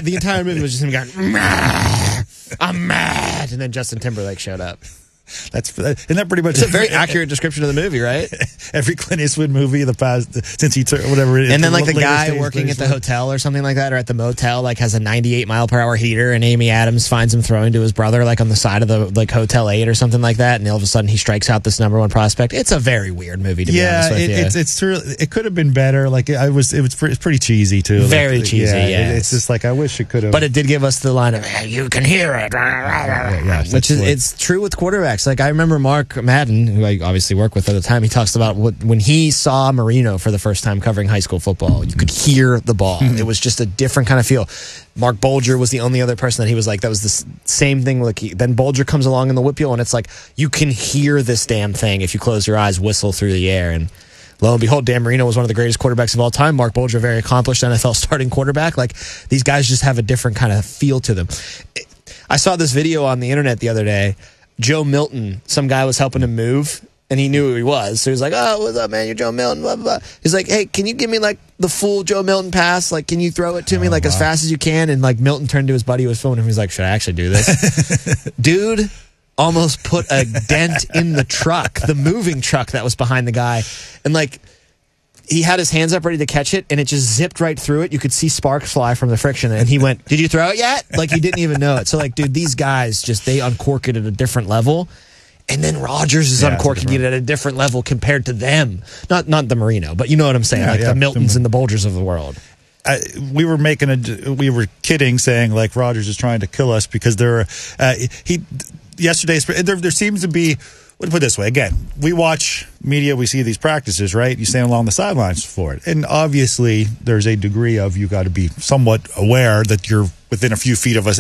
the entire movie was just him going, "Mad, I'm mad," and then Justin Timberlake showed up. Isn't that pretty much It's a very accurate description of the movie, right? Every Clint Eastwood movie in the past since he took whatever it is. And then like the guy working at the hotel or something like that, or at the motel, like has a 98 mile per hour heater, and Amy Adams finds him throwing to his brother like on the side of the like Hotel 8 or something like that, and all of a sudden he strikes out this number one prospect. It's a very weird movie to be honest with you. It's true. It could have been better. Like it's pretty cheesy too. Very like, cheesy. Yeah, it's just like I wish it could have. But it did give us the line of "You can hear it," which is it's true with quarterbacks. Like I remember Mark Madden, who I obviously work with at the time, he talks about when he saw Marino for the first time covering high school football, you could hear the ball. It was just a different kind of feel. Mark Bolger was the only other person that he was like, that was the same thing. Like then Bolger comes along in the whip wheel, and it's like, you can hear this damn thing if you close your eyes, whistle through the air. And lo and behold, Dan Marino was one of the greatest quarterbacks of all time. Mark Bolger, very accomplished NFL starting quarterback. Like these guys just have a different kind of feel to them. I saw this video on the internet the other day. Joe Milton, some guy was helping him move, and he knew who he was. So he was like, "Oh, what's up, man? You're Joe Milton, blah, blah, blah." He's like, "Hey, can you give me, like, the full Joe Milton pass? Like, can you throw it to me, as fast as you can?" And, like, Milton turned to his buddy who was filming him. He's like, "Should I actually do this?" Dude almost put a dent in the truck, the moving truck that was behind the guy. And, like, he had his hands up ready to catch it, and it just zipped right through it. You could see sparks fly from the friction, and he went, "Did you throw it yet?" Like, he didn't even know it. So, like, dude, these guys they uncork it at a different level, and then Rodgers is uncorking it at a different level compared to them. Not the Marino, but you know what I'm saying, the Miltons and the Bolgers of the world. We were kidding, saying like Rodgers is trying to kill us because there seems to be. Let me put it this way. Again, we watch media, we see these practices, right? You stand along the sidelines for it. And obviously, there's a degree of you got to be somewhat aware that you're within a few feet of an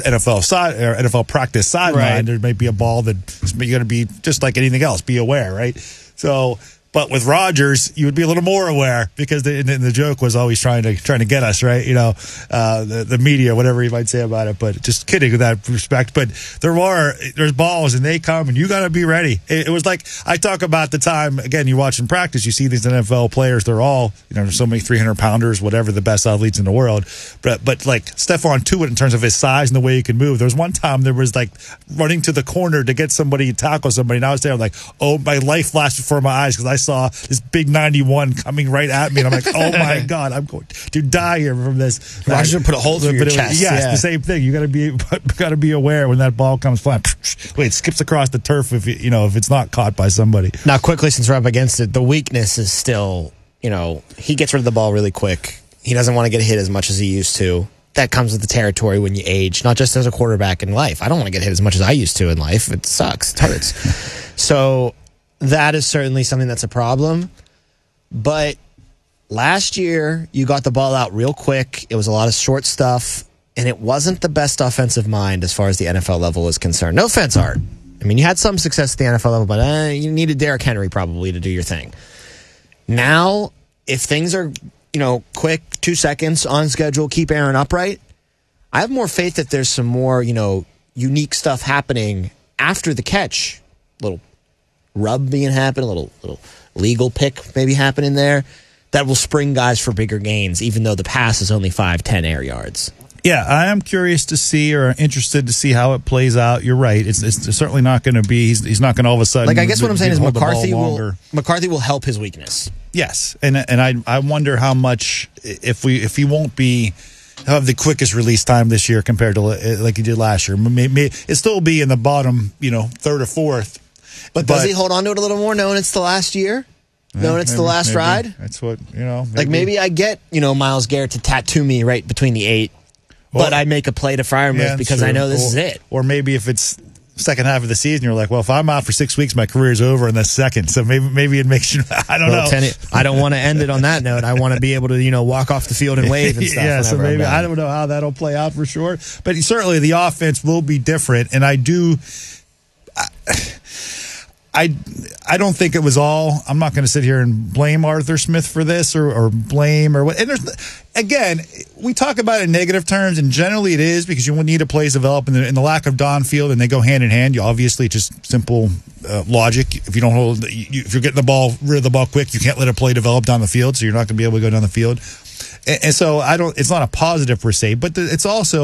NFL practice sideline. Right. There may be a ball that you're going to be just like anything else, be aware, right? So, but with Rodgers, you would be a little more aware because the joke was always trying to get us, right? You know, the media, whatever you might say about it. But just kidding with that respect. But there's balls and they come and you got to be ready. It was like I talk about the time again. You watch in practice, you see these NFL players. They're all there's so many 300-pounders, whatever, the best athletes in the world. But like Stephon Tuitt in terms of his size and the way he can move. There was one time there was like running to the corner to get somebody, tackle somebody. And I was there like, oh, my life flashed before my eyes because I saw this big 91 coming right at me, and I'm like, oh my God, I'm going to die here from this. Rodgers put a hole through your chest. Yes, the same thing. You got to be aware when that ball comes flying. Wait, it skips across the turf if it's not caught by somebody. Now, quickly, since we're up against it, the weakness is still, he gets rid of the ball really quick. He doesn't want to get hit as much as he used to. That comes with the territory when you age, not just as a quarterback in life. I don't want to get hit as much as I used to in life. It sucks. It hurts. So that is certainly something that's a problem. But last year, you got the ball out real quick. It was a lot of short stuff, and it wasn't the best offensive mind as far as the NFL level is concerned. No offense, Art. I mean, you had some success at the NFL level, but you needed Derrick Henry probably to do your thing. Now, if things are, quick, 2 seconds, on schedule, keep Aaron upright, I have more faith that there's some more, unique stuff happening after the catch. Little rub being happen, a little legal pick maybe happening there that will spring guys for bigger gains, even though the pass is only 5-10 air yards. Yeah, I am curious to see or interested to see how it plays out. You're right. It's certainly not going to be. He's not going to all of a sudden. Like I guess what I'm saying is McCarthy will help his weakness. Yes, and I wonder how much if he won't be have the quickest release time this year compared to like he did last year. Maybe it still be in the bottom, third or fourth. But does he hold on to it a little more, knowing it's the last year? Knowing it's the last ride? That's what, Like maybe I get, Myles Garrett to tattoo me right between the 8, but I make a play to Freiermuth because I know this is it. Or maybe if it's second half of the season, you're like, well, if I'm out for 6 weeks, my career's over in the second. So maybe it makes you, I don't know. I don't want to end it on that note. I want to be able to, walk off the field and wave and stuff. Yeah, so maybe, I don't know how that'll play out for sure. But certainly the offense will be different. And I don't think it was all. I'm not going to sit here and blame Arthur Smith for this or blame or what. And again, we talk about it in negative terms, and generally it is because you need a plays develop in the lack of downfield, and they go hand in hand. You obviously just simple logic. If you don't hold, if you're getting rid of the ball quick, you can't let a play develop down the field, so you're not going to be able to go down the field. And so it's not a positive per se, but it's also